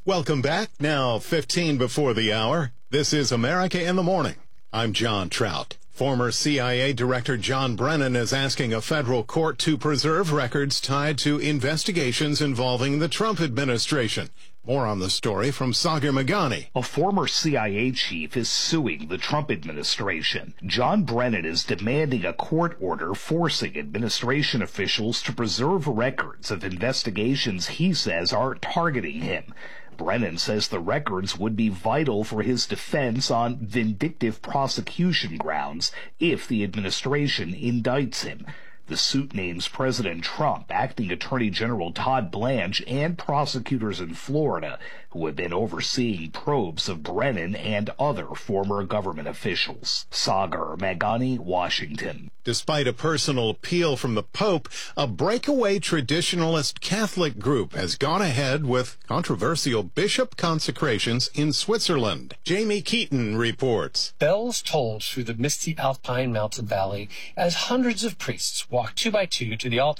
Welcome back. Now 15 before the hour. This is America in the Morning. I'm John Trout. Former CIA Director John Brennan is asking a federal court to preserve records tied to investigations involving the Trump administration. More on the story from Sagar Meghani. A former CIA chief is suing the Trump administration. John Brennan is demanding a court order forcing administration officials to preserve records of investigations he says are targeting him. Brennan says the records would be vital for his defense on vindictive prosecution grounds if the administration indicts him. The suit names President Trump, Acting Attorney General Todd Blanche, and prosecutors in Florida who have been overseeing probes of Brennan and other former government officials. Sagar Meghani, Washington. Despite a personal appeal from the Pope, a breakaway traditionalist Catholic group has gone ahead with controversial bishop consecrations in Switzerland. Jamie Keaton reports. Bells tolled through the misty Alpine mountain valley as hundreds of priests walked 2 by 2 to the altar